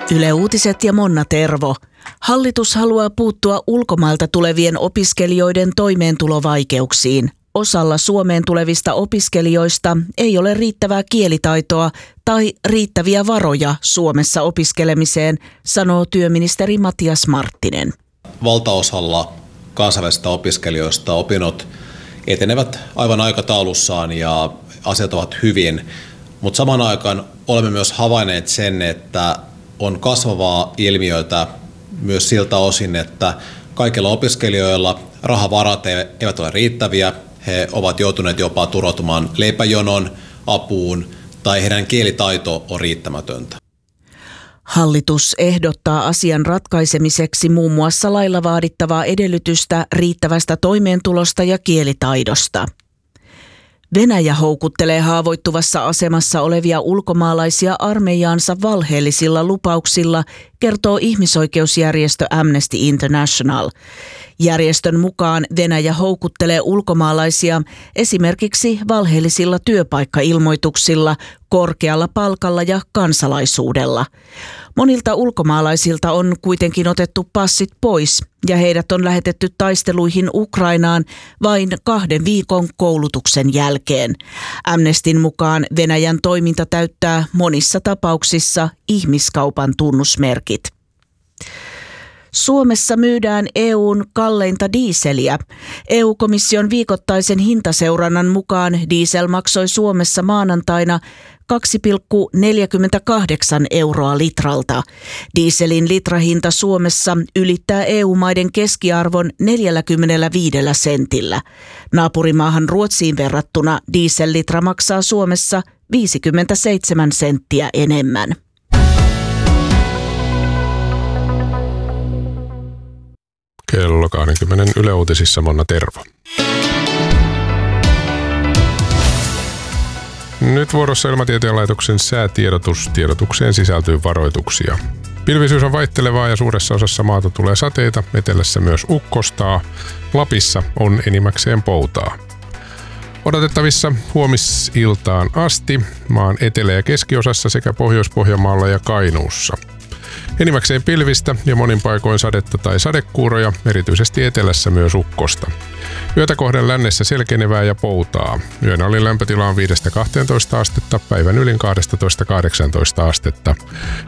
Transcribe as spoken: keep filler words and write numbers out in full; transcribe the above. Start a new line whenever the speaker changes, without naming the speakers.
Yle Uutiset ja Monna Tervo. Hallitus haluaa puuttua ulkomailta tulevien opiskelijoiden toimeentulovaikeuksiin. Osalla Suomeen tulevista opiskelijoista ei ole riittävää kielitaitoa tai riittäviä varoja Suomessa opiskelemiseen, sanoo työministeri Matias Marttinen.
Valtaosalla kansainvälisistä opiskelijoista opinnot etenevät aivan aikataulussaan ja asiat ovat hyvin, mutta samaan aikaan olemme myös havainneet sen, että on kasvavaa ilmiötä myös siltä osin, että kaikilla opiskelijoilla rahavarat eivät ole riittäviä. He ovat joutuneet jopa turvautumaan leipäjonon apuun tai heidän kielitaito on riittämätöntä.
Hallitus ehdottaa asian ratkaisemiseksi muun muassa lailla vaadittavaa edellytystä riittävästä toimeentulosta ja kielitaidosta. Venäjä houkuttelee haavoittuvassa asemassa olevia ulkomaalaisia armeijaansa valheellisilla lupauksilla, kertoo ihmisoikeusjärjestö Amnesty International. Järjestön mukaan Venäjä houkuttelee ulkomaalaisia esimerkiksi valheellisilla työpaikkailmoituksilla, korkealla palkalla ja kansalaisuudella. Monilta ulkomaalaisilta on kuitenkin otettu passit pois ja heidät on lähetetty taisteluihin Ukrainaan vain kahden viikon koulutuksen jälkeen. Amnestyn mukaan Venäjän toiminta täyttää monissa tapauksissa ihmiskaupan tunnusmerkit. Suomessa myydään E U:n kalleinta diiseliä. E U-komission viikoittaisen hintaseurannan mukaan diesel maksoi Suomessa maanantaina kaksi pilkku neljäkymmentäkahdeksan euroa litralta. Dieselin litrahinta Suomessa ylittää E U-maiden keskiarvon neljäkymmentäviisi sentillä. Naapurimaahan Ruotsiin verrattuna diesellitra maksaa Suomessa viisikymmentäseitsemän senttiä enemmän.
Kello kaksikymmentä Yle Uutisissa Monna Tervo. Nyt vuorossa Ilmatieteen laitoksen säätiedotus. Tiedotukseen sisältyy varoituksia. Pilvisyys on vaihtelevaa ja suuressa osassa maata tulee sateita, etelässä myös ukkostaa. Lapissa on enimmäkseen poutaa. Odotettavissa huomisiltaan asti maan etelä- ja keskiosassa sekä Pohjois-Pohjanmaalla ja Kainuussa. Enimmäkseen pilvistä ja monin paikoin sadetta tai sadekuuroja, erityisesti etelässä myös ukkosta. Yötä kohden lännessä selkenevää ja poutaa. Yön alin lämpötila on viidestä kahteentoista astetta, päivän ylin kaksitoista kahdeksantoista astetta.